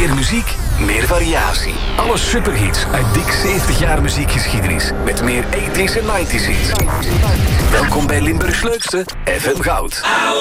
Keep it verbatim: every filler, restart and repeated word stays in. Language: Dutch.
Meer muziek, meer variatie. Alle superhits uit dik zeventig jaar muziekgeschiedenis. Met meer tachtiger en negentiger hits. Welkom bij Limburgs leukste F M Goud.